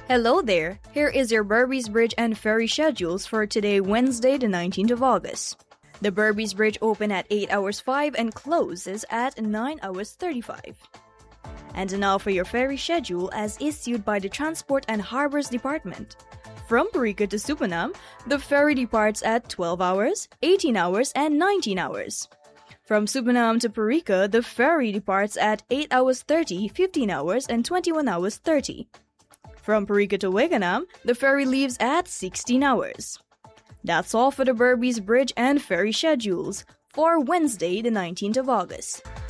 Hello there. Here is your Berbice Bridge and Ferry schedules for today, Wednesday, the 19th of August. The Berbice Bridge open at 8 hours 5 and closes at 9 hours 35. And now for your ferry schedule as issued by the Transport and Harbors Department. From Parika to Supanam, the ferry departs at 12 hours, 18 hours, and 19 hours. From Supanam to Parika, the ferry departs at 8 hours 30, 15 hours, and 21 hours 30. From Parika to Weganam, the ferry leaves at 16 hours. That's all for the Berbice Bridge and Ferry schedules for Wednesday, the 19th of August.